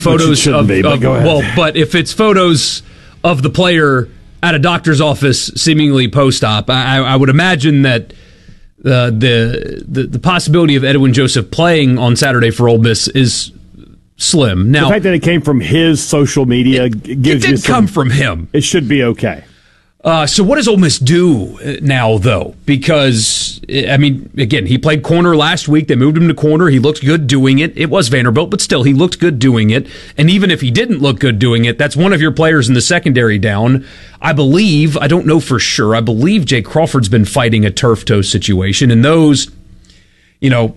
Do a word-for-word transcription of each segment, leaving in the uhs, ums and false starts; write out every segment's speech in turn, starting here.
photos of, be, but of go ahead. well, but if it's photos of the player at a doctor's office, seemingly post-op, I, I would imagine that uh, the, the the possibility of Edwin Joseph playing on Saturday for Ole Miss is slim. Now, the fact that it came from his social media it, gives it you did some, come from him. It should be okay. Uh, so what does Ole Miss do now, though? Because, I mean, again, he played corner last week. They moved him to corner. He looked good doing it. It was Vanderbilt, but still, he looked good doing it. And even if he didn't look good doing it, that's one of your players in the secondary down. I believe, I don't know for sure, I believe Jay Crawford's been fighting a turf toe situation. And those, you know,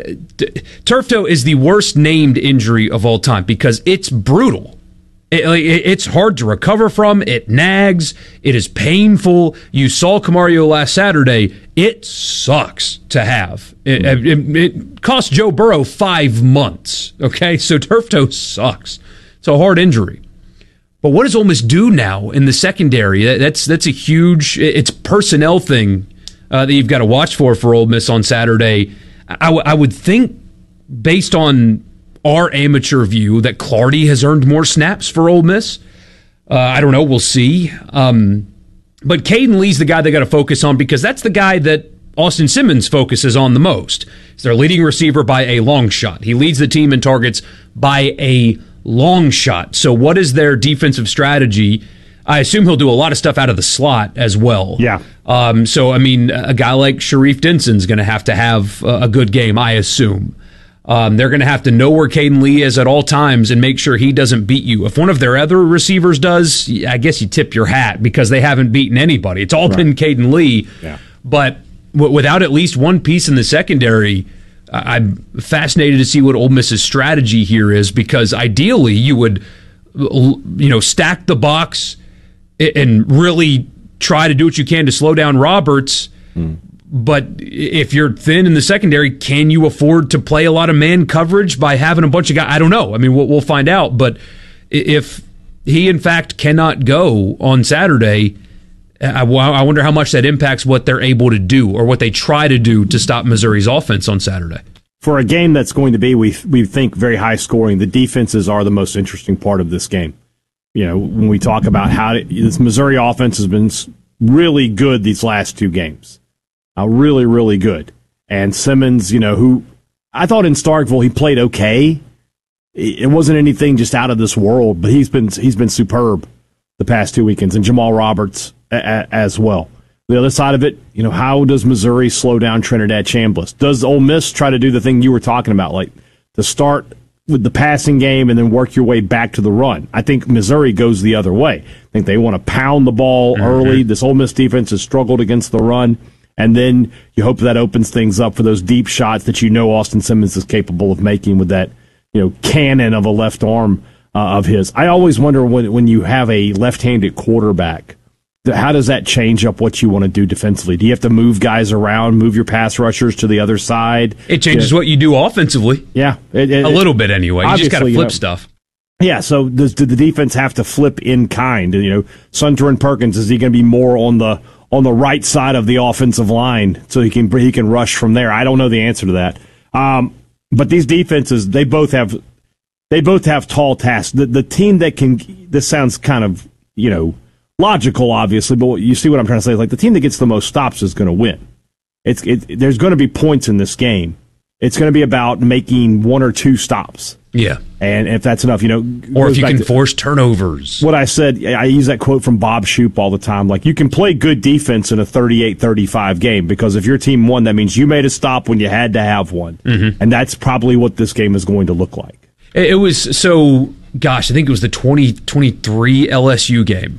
turf toe is the worst named injury of all time because it's brutal. It, it's hard to recover from. It nags. It is painful. You saw Camario last Saturday. It sucks to have. It, it, it cost Joe Burrow five months. Okay, so turf toe sucks. It's a hard injury. But what does Ole Miss do now in the secondary? That's that's a huge. It's personnel thing uh, that you've got to watch for for Ole Miss on Saturday. I, w- I would think, based on our amateur view, that Clardy has earned more snaps for Ole Miss. Uh, I don't know. We'll see. Um, but Caden Lee's the guy they got to focus on because that's the guy that Austin Simmons focuses on the most. He's their leading receiver by a long shot. He leads the team in targets by a long shot. So what is their defensive strategy? I assume he'll do a lot of stuff out of the slot as well. Yeah. Um, so, I mean, a guy like Sharif Denson's going to have to have a good game, I assume. Um, they're going to have to know where Caden Lee is at all times and make sure he doesn't beat you. If one of their other receivers does, I guess you tip your hat because they haven't beaten anybody. It's all right. been Caden Lee. Yeah. But w- without at least one piece in the secondary, I- I'm fascinated to see what Ole Miss's strategy here is because ideally you would, you know, stack the box and really try to do what you can to slow down Roberts. Hmm. But if you're thin in the secondary, can you afford to play a lot of man coverage by having a bunch of guys? I don't know. I mean, we'll, we'll find out. But if he, in fact, cannot go on Saturday, I, I wonder how much that impacts what they're able to do or what they try to do to stop Missouri's offense on Saturday. For a game that's going to be, we we think, very high scoring, the defenses are the most interesting part of this game. You know, when we talk about how to, this Missouri offense has been really good these last two games. Uh, really, really good. And Simmons, you know, who I thought in Starkville he played okay. It wasn't anything just out of this world, but he's been he's been superb the past two weekends, and Jamal Roberts a, a, as well. The other side of it, you know, how does Missouri slow down Trinidad Chambliss? Does Ole Miss try to do the thing you were talking about, like to start with the passing game and then work your way back to the run? I think Missouri goes the other way. I think they want to pound the ball mm-hmm. early. This Ole Miss defense has struggled against the run. And then you hope that opens things up for those deep shots that you know Austin Simmons is capable of making with that, you know, cannon of a left arm uh, of his. I always wonder when when you have a left-handed quarterback, how does that change up what you want to do defensively? Do you have to move guys around, move your pass rushers to the other side? It changes yeah. what you do offensively. Yeah. It, it, a little bit anyway. You just got to flip you know, stuff. Yeah, so does did the defense have to flip in kind? You know, Sunter Perkins, is he going to be more on the on the right side of the offensive line so he can he can rush from there? I don't know the answer to that. Um, but these defenses, they both have they both have tall tasks. The the team that can, this sounds kind of, you know, logical, obviously, but you see what I'm trying to say. Like, the team that gets the most stops is going to win. It's it, there's going to be points in this game. It's going to be about making one or two stops. Yeah. And if that's enough, you know. Or if you can force turnovers. What I said, I use that quote from Bob Shoop all the time. Like, you can play good defense in a thirty-eight thirty-five game because if your team won, that means you made a stop when you had to have one. Mm-hmm. And that's probably what this game is going to look like. It was, so, gosh, I think it was the twenty twenty-three L S U game.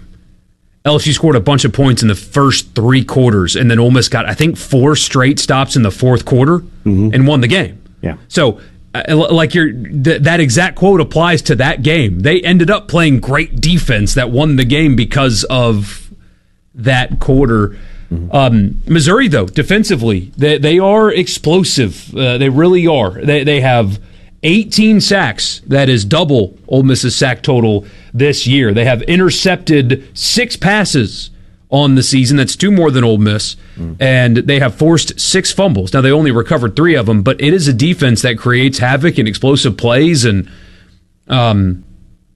L S U scored a bunch of points in the first three quarters, and then Ole Miss got, I think, four straight stops in the fourth quarter mm-hmm. and won the game. Yeah. So, like your th- that exact quote applies to that game. They ended up playing great defense that won the game because of that quarter. Mm-hmm. Um, Missouri, though, defensively, they, they are explosive. Uh, they really are. They they have eighteen sacks. That is double Ole Miss's sack total this year. They have intercepted six passes on the season. That's two more than Ole Miss. Mm. And they have forced six fumbles. Now, they only recovered three of them, but it is a defense that creates havoc and explosive plays. And Um,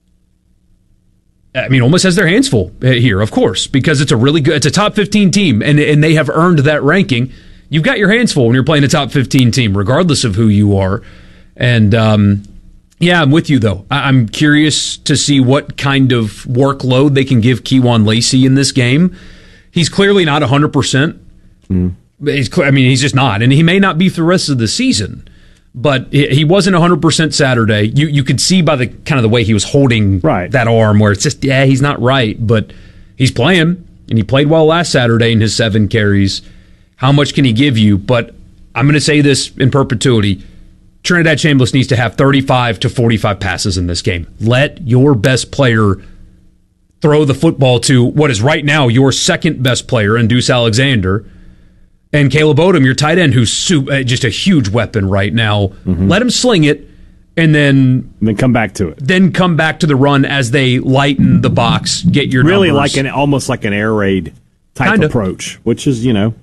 I mean, almost has their hands full here, of course, because it's a really good, it's a top fifteen team, and and they have earned that ranking. You've got your hands full when you're playing a top fifteen team, regardless of who you are. And um, yeah, I'm with you though. I- I'm curious to see what kind of workload they can give Kewan Lacey in this game. He's clearly not one hundred percent. Mm. He's, I mean, he's just not, and he may not be for the rest of the season. But he wasn't one hundred percent Saturday. You you could see by the kind of the way he was holding right. that arm where it's just, yeah, he's not right. But he's playing, and he played well last Saturday in his seven carries. How much can he give you? But I'm going to say this in perpetuity. Trinidad Chambliss needs to have thirty-five to forty-five passes in this game. Let your best player throw the football to what is right now your second best player in Deuce Alexander. And Caleb Odom, your tight end, who's just a huge weapon right now. Mm-hmm. Let him sling it, and then and then come back to it. Then come back to the run as they lighten the box. Get your really numbers. like an almost like an air raid type Kinda. approach, which is you know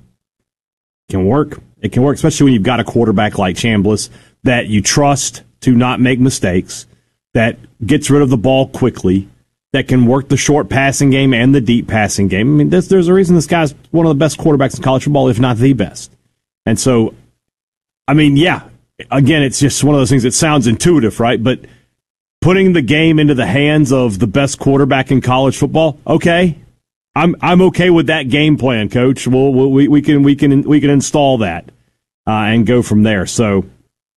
can work. It can work, especially when you've got a quarterback like Chambliss that you trust to not make mistakes, that gets rid of the ball quickly, that can work the short passing game and the deep passing game. I mean, there's, there's a reason this guy's one of the best quarterbacks in college football, if not the best. And so, I mean, yeah, again, it's just one of those things that sounds intuitive, right? But putting the game into the hands of the best quarterback in college football, okay, I'm I'm okay with that game plan, Coach. We'll, we'll, we we can we can we can install that uh, and go from there. So,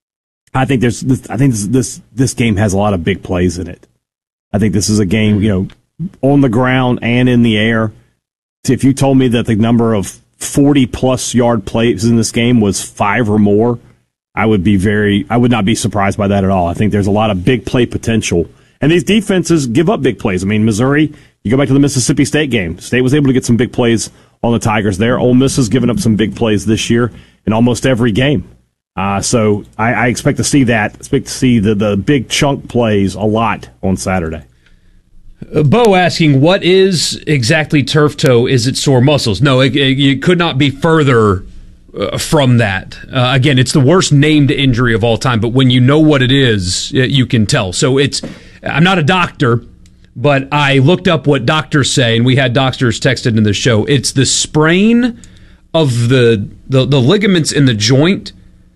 I think there's this, I think this, this this game has a lot of big plays in it. I think this is a game, you know, on the ground and in the air. If you told me that the number of forty-plus yard plays in this game was five or more, I would be very, I would not be surprised by that at all. I think there's a lot of big play potential. And these defenses give up big plays. I mean, Missouri, you go back to the Mississippi State game. State was able to get some big plays on the Tigers there. Ole Miss has given up some big plays this year in almost every game. Uh, so I, I expect to see that. Expect to see the, the big chunk plays a lot on Saturday. Uh, Bo asking, what is exactly turf toe? Is it sore muscles? No, it, it, it could not be further uh, from that. Uh, again, it's the worst named injury of all time, but when you know what it is, you can tell. So it's, I'm not a doctor, but I looked up what doctors say, and we had doctors texted in the show. It's the sprain of the the, the ligaments in the joint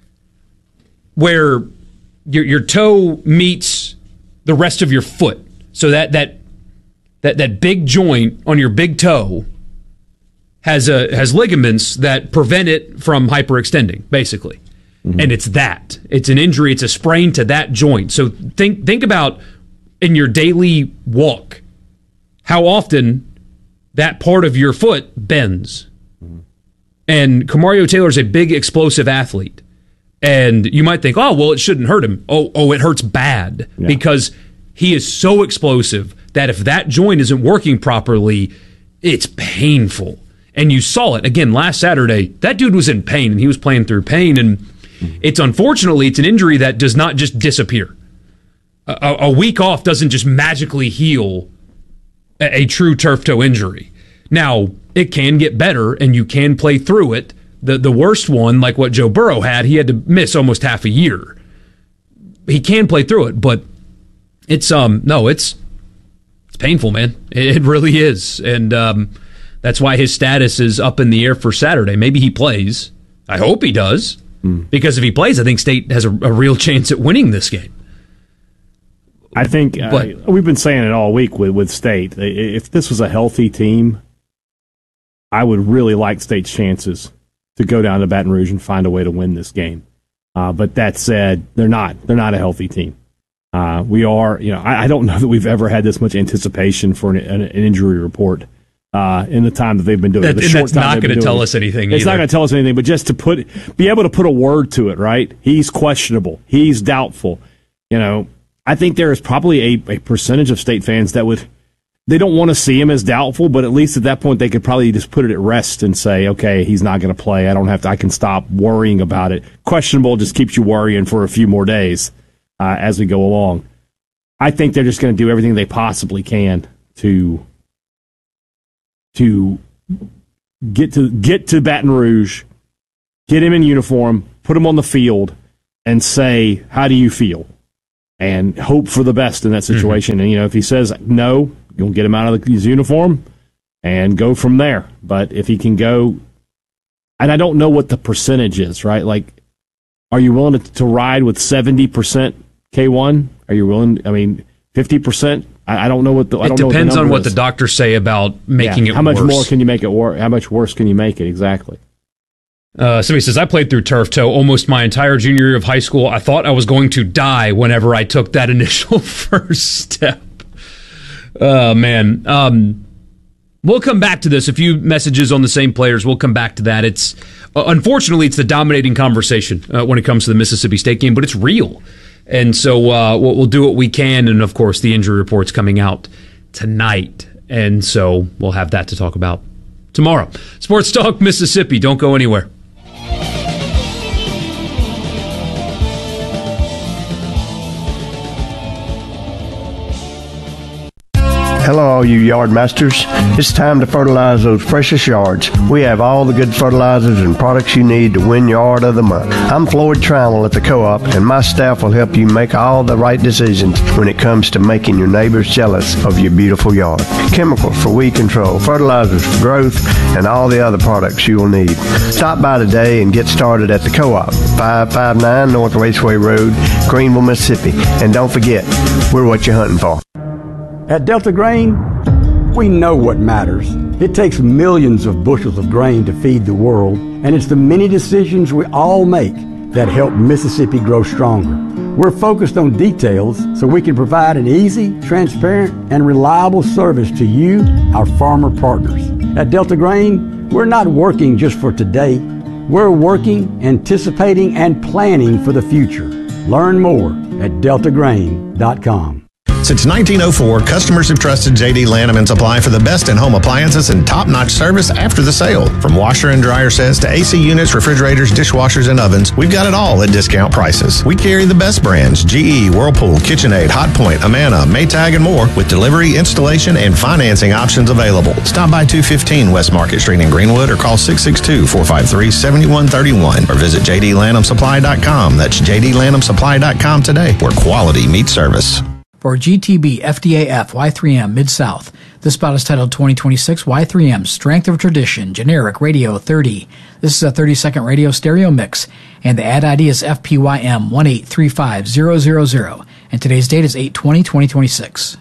where your your toe meets the rest of your foot. So that that that that big joint on your big toe has a has ligaments that prevent it from hyperextending, basically. Mm-hmm. And it's that. It's an injury, it's a sprain to that joint. So think think about in your daily walk how often that part of your foot bends. Mm-hmm. And Kamario Taylor's a big explosive athlete. And you might think, oh, well, it shouldn't hurt him. Oh, oh, it hurts bad yeah. because he is so explosive that if that joint isn't working properly, it's painful. And you saw it again last Saturday. That dude was in pain, and he was playing through pain. And mm-hmm. it's unfortunately, it's an injury that does not just disappear. A, a week off doesn't just magically heal a, a true turf toe injury. Now, it can get better, and you can play through it. The the worst one, like what Joe Burrow had, he had to miss almost half a year. He can play through it, but it's um no, it's it's painful, man. It really is, and um, that's why his status is up in the air for Saturday. Maybe he plays. I hope he does, mm. because if he plays, I think State has a, a real chance at winning this game. I think but, uh, we've been saying it all week with with State. If this was a healthy team, I would really like State's chances to go down to Baton Rouge and find a way to win this game. Uh, but that said, they're not. They're not a healthy team. Uh, we are, you know, I, I don't know that we've ever had this much anticipation for an, an, an injury report uh, in the time that they've been doing that, it. The and short that's time not going to tell it. us anything It's either. not going to tell us anything, but just to put, be able to put a word to it, right? He's questionable. He's doubtful. You know, I think there is probably a, a percentage of State fans that would, they don't want to see him as doubtful, but at least at that point they could probably just put it at rest and say, okay, he's not going to play. I don't have to, I can stop worrying about it. Questionable just keeps you worrying for a few more days uh, as we go along. I think they're just going to do everything they possibly can to to get to get to Baton Rouge, get him in uniform, put him on the field, and say, how do you feel? and hope for the best in that situation. Mm-hmm. And, you know, if he says no, you'll get him out of his uniform and go from there. But if he can go, and I don't know what the percentage is, right? Like, are you willing to, to ride with seventy percent K one? Are you willing, I mean, fifty percent? I, I don't know what the I don't It depends know what the on what is. the doctors say about making yeah. it How much worse. more can you make it worse? How much worse can you make it? Exactly. Uh, somebody says, I played through turf toe almost my entire junior year of high school. I thought I was going to die whenever I took that initial first step. Oh, man. Um, we'll come back to this. A few messages on the same players. We'll come back to that. It's uh, unfortunately, it's the dominating conversation uh, when it comes to the Mississippi State game, but it's real. And so uh, we'll, we'll do what we can. And, of course, the injury report's coming out tonight. And so we'll have that to talk about tomorrow. Sports Talk Mississippi. Don't go anywhere. Hello, all you yard masters. It's time to fertilize those precious yards. We have all the good fertilizers and products you need to win Yard of the Month. I'm Floyd Trammell at the Co-op, and my staff will help you make all the right decisions when it comes to making your neighbors jealous of your beautiful yard. Chemicals for weed control, fertilizers for growth, and all the other products you will need. Stop by today and get started at the Co-op, five five nine North Raceway Road, Greenville, Mississippi. And don't forget, we're what you're hunting for. At Delta Grain, we know what matters. It takes millions of bushels of grain to feed the world, and it's the many decisions we all make that help Mississippi grow stronger. We're focused on details so we can provide an easy, transparent, and reliable service to you, our farmer partners. At Delta Grain, we're not working just for today. We're working, anticipating, and planning for the future. Learn more at delta grain dot com. Since nineteen oh four, customers have trusted J D Lanham and Supply for the best in-home appliances and top-notch service after the sale. From washer and dryer sets to A C units, refrigerators, dishwashers, and ovens, we've got it all at discount prices. We carry the best brands, G E, Whirlpool, KitchenAid, Hotpoint, Amana, Maytag, and more, with delivery, installation, and financing options available. Stop by two fifteen West Market Street in Greenwood or call six six two, four five three, seven one three one or visit j d lanham supply dot com. That's j d lanham supply dot com today, where quality meets service. For G T B F D A F Y three M Mid-South. This spot is titled twenty twenty-six Y three M Strength of Tradition Generic Radio thirty. This is a thirty-second radio stereo mix, and the ad I D is F P Y M one eight three five zero zero zero, and today's date is eight twenty twenty twenty-six.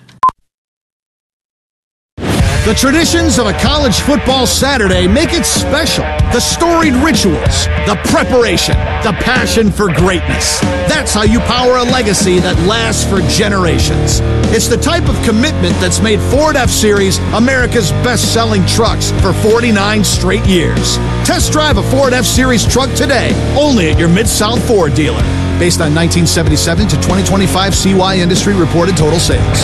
The traditions of a college football Saturday make it special. The storied rituals, the preparation, the passion for greatness. That's how you power a legacy that lasts for generations. It's the type of commitment that's made Ford F-Series America's best-selling trucks for forty-nine straight years. Test drive a Ford F-Series truck today, only at your Mid-South Ford dealer. Based on nineteen seventy-seven to twenty twenty-five C Y industry reported total sales.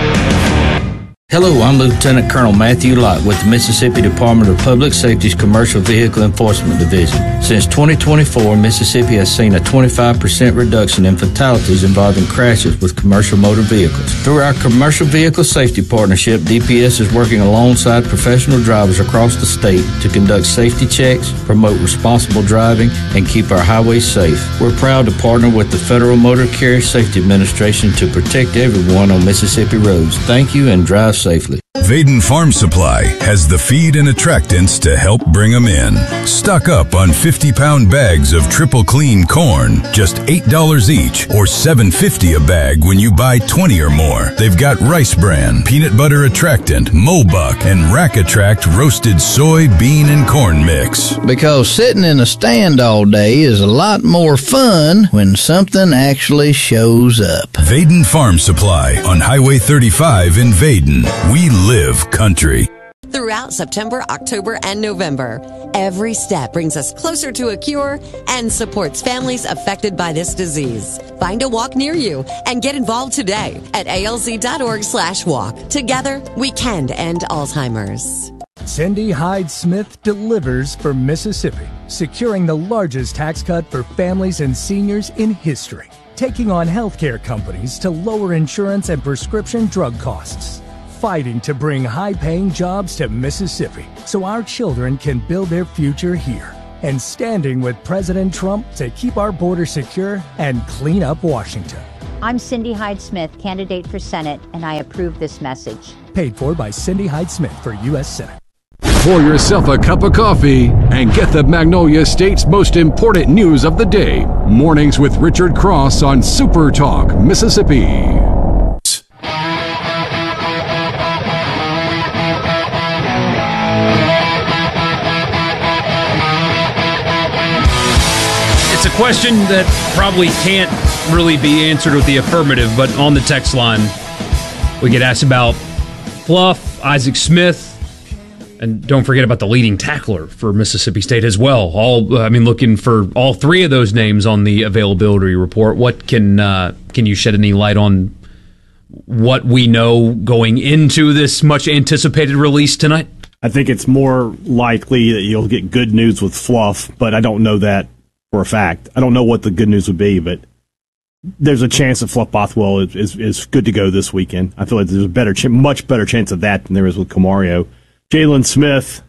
Hello, I'm Lieutenant Colonel Matthew Lott with the Mississippi Department of Public Safety's Commercial Vehicle Enforcement Division. Since twenty twenty-four, Mississippi has seen a twenty-five percent reduction in fatalities involving crashes with commercial motor vehicles. Through our Commercial Vehicle Safety Partnership, D P S is working alongside professional drivers across the state to conduct safety checks, promote responsible driving, and keep our highways safe. We're proud to partner with the Federal Motor Carrier Safety Administration to protect everyone on Mississippi roads. Thank you, and drive safely. Vaden Farm Supply has the feed and attractants to help bring them in. Stock up on fifty-pound bags of triple clean corn, just eight dollars each, or seven fifty a bag when you buy twenty or more. They've got Rice Bran, Peanut Butter Attractant, Mobuck, and Rack Attract roasted soy, bean, and corn mix. Because sitting in a stand all day is a lot more fun when something actually shows up. Vaden Farm Supply on Highway thirty-five in Vaden. We live country. Throughout September, October, and November, every step brings us closer to a cure and supports families affected by this disease. Find a walk near you and get involved today at A L Z dot org slash walk. Together, we can end Alzheimer's. Cindy Hyde Smith delivers for Mississippi, securing the largest tax cut for families and seniors in history, taking on healthcare companies to lower insurance and prescription drug costs, fighting to bring high-paying jobs to Mississippi so our children can build their future here, and standing with President Trump to keep our border secure and clean up Washington. I'm Cindy Hyde-Smith, candidate for Senate, and I approve this message. Paid for by Cindy Hyde-Smith for U S Senate. Pour yourself a cup of coffee and get the Magnolia State's most important news of the day. Mornings with Richard Cross on Super Talk, Mississippi. It's a question that probably can't really be answered with the affirmative, but on the text line, we get asked about Fluff, Isaac Smith, and don't forget about the leading tackler for Mississippi State as well. All, I mean, looking for all three of those names on the availability report. What can uh, can you shed any light on what we know going into this much anticipated release tonight? I think it's more likely that you'll get good news with Fluff, but I don't know that for a fact. I don't know what the good news would be, but there's a chance that Fluff Bothwell is, is, is good to go this weekend. I feel like there's a better, ch- much better chance of that than there is with Camario. Jalen Smith,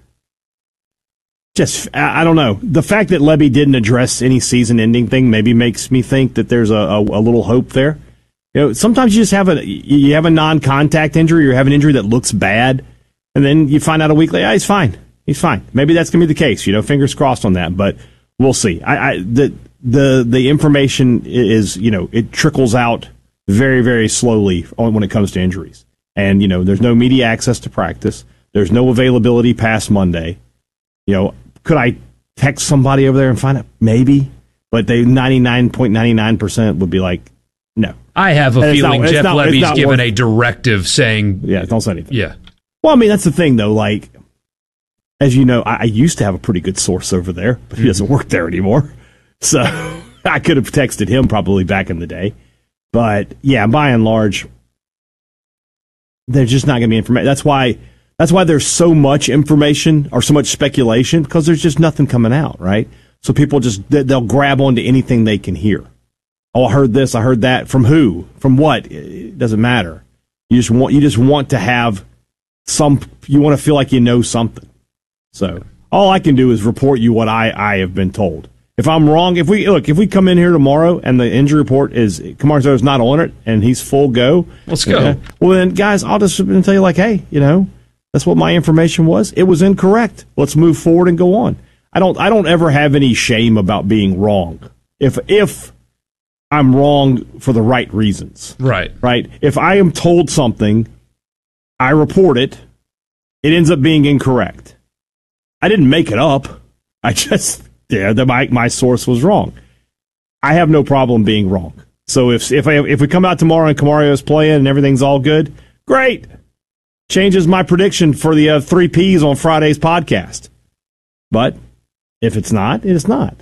just, I, I don't know. The fact that Lebby didn't address any season-ending thing maybe makes me think that there's a, a, a little hope there. You know, sometimes you just have a you have a non-contact injury or you have an injury that looks bad, and then you find out a week later, yeah, he's fine. He's fine. Maybe that's going to be the case. You know, fingers crossed on that, but we'll see. I, I the the the information is, you know, it trickles out very, very slowly on when it comes to injuries. And, you know, there's no media access to practice. There's no availability past Monday. You know, could I text somebody over there and find out? Maybe. But they ninety-nine point nine nine percent would be like, no. I have a And it's feeling not- it's Jeff not- it's Levy's not given worth- a directive saying... Yeah, don't say anything. Yeah. Well, I mean, that's the thing, though. Like, as you know, I, I used to have a pretty good source over there, but he doesn't work there anymore. So I could have texted him probably back in the day. But, yeah, by and large, there's just not going to be information. That's why... That's why there's so much information or so much speculation, because there's just nothing coming out, right? So people just, they'll grab onto anything they can hear. Oh, I heard this, I heard that. From who? From what? It doesn't matter. You just want, you just want to have some, you want to feel like you know something. So all I can do is report you what I, I have been told. If I'm wrong, if we, look, if we come in here tomorrow and the injury report is, Camarzo's not on it and he's full go. Let's go. Okay, well then, guys, I'll just tell you like, hey, you know, that's what my information was. It was incorrect. Let's move forward and go on. I don't I don't ever have any shame about being wrong. If if I'm wrong for the right reasons. Right. Right? If I am told something, I report it, it ends up being incorrect. I didn't make it up. I just yeah, that my my source was wrong. I have no problem being wrong. So if if I, if we come out tomorrow and Camario's playing and everything's all good, great. Changes my prediction for the uh, three Ps on Friday's podcast. But if it's not, it's not.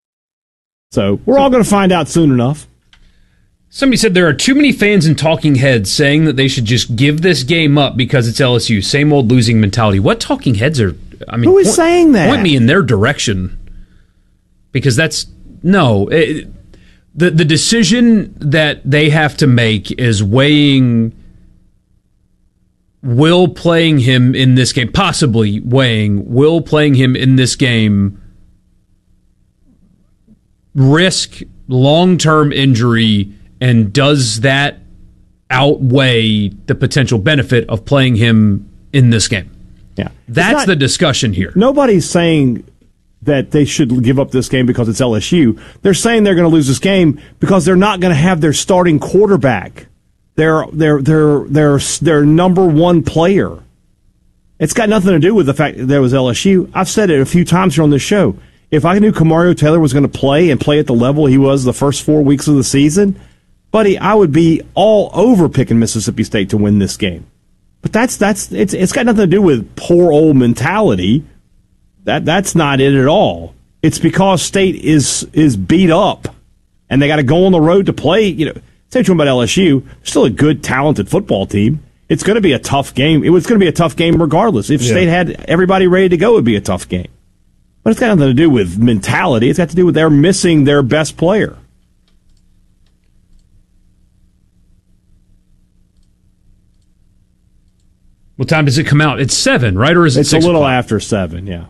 So we're all going to find out soon enough. Somebody said there are too many fans and talking heads saying that they should just give this game up because it's L S U. Same old losing mentality. What talking heads are... I mean, Who is point, saying that? Point me in their direction. Because that's... No. It, the, the decision that they have to make is weighing... Will playing him in this game, possibly weighing, will playing him in this game risk long-term injury, and does that outweigh the potential benefit of playing him in this game? Yeah. That's not, the discussion here. Nobody's saying that they should give up this game because it's L S U. They're saying they're going to lose this game because they're not going to have their starting quarterback. Their their their their their number one player. It's got nothing to do with the fact that there was L S U. I've said it a few times here on this show. If I knew Camario Taylor was going to play and play at the level he was the first four weeks of the season, buddy, I would be all over picking Mississippi State to win this game. But that's that's it's it's got nothing to do with poor old mentality. That that's not it at all. It's because State is is beat up and they got to go on the road to play, you know. Say what you want about L S U, still a good, talented football team. It's going to be a tough game. It was going to be a tough game regardless. If yeah. State had everybody ready to go, it would be a tough game. But it's got nothing to do with mentality. It's got to do with they're missing their best player. What time does it come out? It's seven, right? Or is it It's six a little o'clock? after seven, yeah.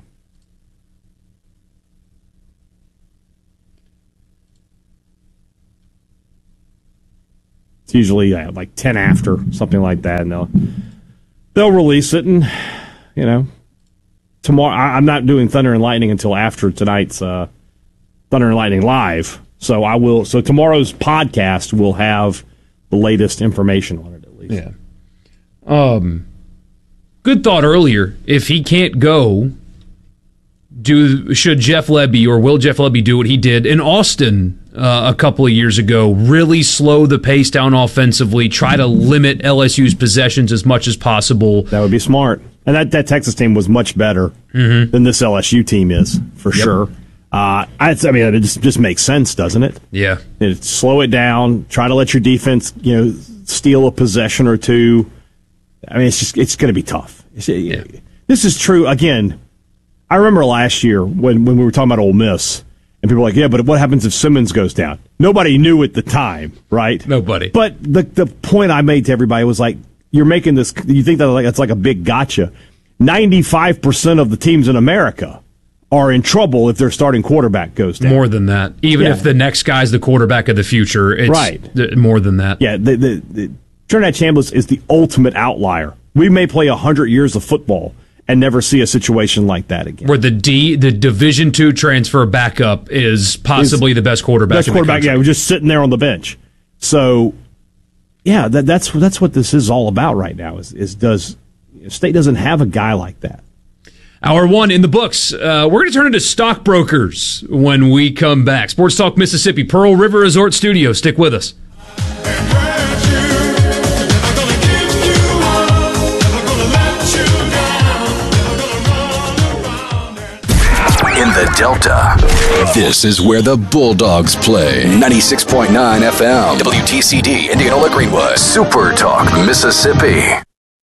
It's usually uh, like ten after, something like that, and they'll they'll release it. And you know, tomorrow I, I'm not doing Thunder and Lightning until after tonight's uh, Thunder and Lightning Live. So I will. So tomorrow's podcast will have the latest information on it at least. Yeah. Um. Good thought earlier. If he can't go, do should Jeff Lebby or will Jeff Lebby do what he did in Austin uh, a couple of years ago? Really slow the pace down offensively. Try to limit L S U's possessions as much as possible. That would be smart. And that, that Texas team was much better mm-hmm. than this L S U team is, for yep. sure. Uh, I, I mean, it just, just makes sense, doesn't it? Yeah. It, slow it down. Try to let your defense, you know, steal a possession or two. I mean, it's just it's going to be tough. Yeah. This is true. Again, I remember last year when, when we were talking about Ole Miss, and people were like, yeah, but what happens if Simmons goes down? Nobody knew at the time, right? Nobody. But the the point I made to everybody was like, you're making this, you think that like it's like a big gotcha. ninety-five percent of the teams in America are in trouble if their starting quarterback goes down. More than that. Even yeah. if the next guy's the quarterback of the future, it's right. th- more than that. Yeah, the, the, the Trinidad Chambliss is the ultimate outlier. We may play one hundred years of football and never see a situation like that again. Where the D, the Division two transfer backup is possibly is the best quarterback best in quarterback, the country. Yeah, we're just sitting there on the bench. So, yeah, that, that's that's what this is all about right now, is, is does State doesn't have a guy like that. Hour one in the books. Uh, we're going to turn into stockbrokers when we come back. Sports Talk Mississippi, Pearl River Resort Studio. Stick with us. In the Delta, this is where the Bulldogs play. ninety-six point nine F M, W T C D, Indianola Greenwood, Super Talk, Mississippi.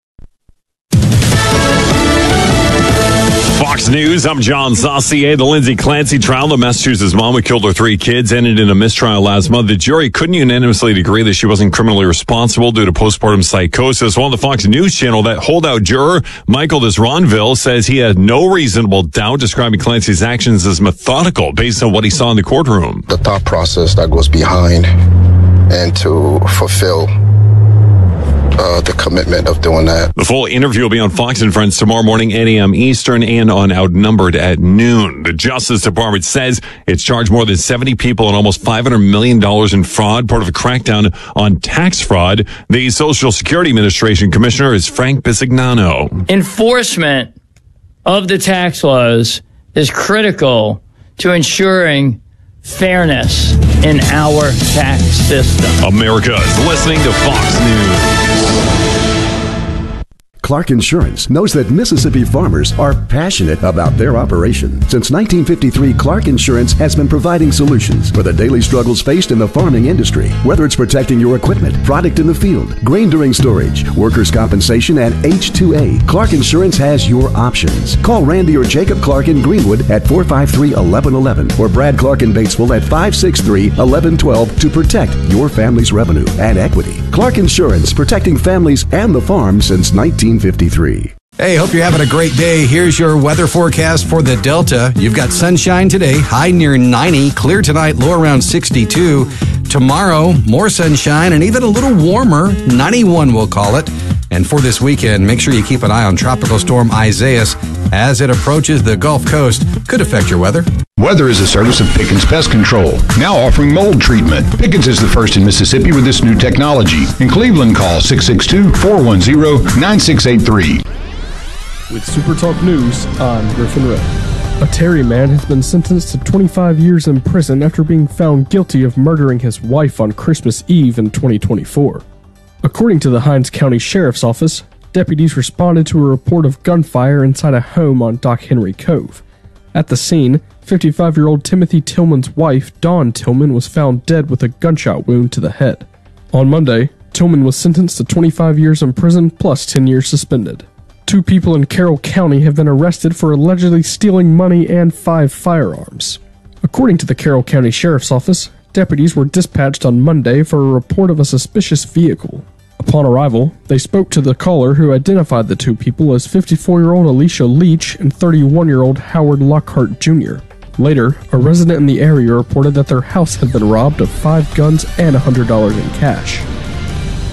Fox News, I'm John Saucier. The Lindsay Clancy trial, the Massachusetts mom who killed her three kids, ended in a mistrial last month. The jury couldn't unanimously agree that she wasn't criminally responsible due to postpartum psychosis. Well, on the Fox News channel, that holdout juror, Michael Desronville, says he had no reasonable doubt, describing Clancy's actions as methodical based on what he saw in the courtroom. The thought process that goes behind and to fulfill Uh, the commitment of doing that. The full interview will be on Fox and Friends tomorrow morning, eight a.m. Eastern, and on Outnumbered at noon. The Justice Department says it's charged more than seventy people and almost five hundred million dollars in fraud, part of a crackdown on tax fraud. The Social Security Administration Commissioner is Frank Bisignano. Enforcement of the tax laws is critical to ensuring fairness in our tax system. America is listening to Fox News. Clark Insurance knows that Mississippi farmers are passionate about their operation. Since nineteen fifty-three, Clark Insurance has been providing solutions for the daily struggles faced in the farming industry. Whether it's protecting your equipment, product in the field, grain during storage, workers' compensation, and H two A, Clark Insurance has your options. Call Randy or Jacob Clark in Greenwood at four five three, one one one one or Brad Clark in Batesville at five six three, one one one two to protect your family's revenue and equity. Clark Insurance, protecting families and the farm since nineteen fifty-three. Hey, hope you're having a great day. Here's your weather forecast for the Delta. You've got sunshine today, high near ninety. Clear tonight, low around sixty-two. Tomorrow, more sunshine and even a little warmer, ninety-one we'll call it. And for this weekend, make sure you keep an eye on Tropical Storm Isaias as it approaches the Gulf Coast. Could affect your weather. Weather is a service of Pickens Pest Control, now offering mold treatment. Pickens is the first in Mississippi with this new technology. In Cleveland, call six six two, four one zero, nine six eight three. With Super Talk News, I'm Griffin Ray. A Terry man has been sentenced to twenty-five years in prison after being found guilty of murdering his wife on Christmas Eve in twenty twenty-four. According to the Hinds County Sheriff's Office, deputies responded to a report of gunfire inside a home on Doc Henry Cove. At the scene, fifty-five-year-old Timothy Tillman's wife, Dawn Tillman, was found dead with a gunshot wound to the head. On Monday, Tillman was sentenced to twenty-five years in prison plus ten years suspended. Two people in Carroll County have been arrested for allegedly stealing money and five firearms. According to the Carroll County Sheriff's Office, deputies were dispatched on Monday for a report of a suspicious vehicle. Upon arrival, they spoke to the caller, who identified the two people as fifty-four-year-old Alicia Leach and thirty-one-year-old Howard Lockhart Junior Later, a resident in the area reported that their house had been robbed of five guns and one hundred dollars in cash.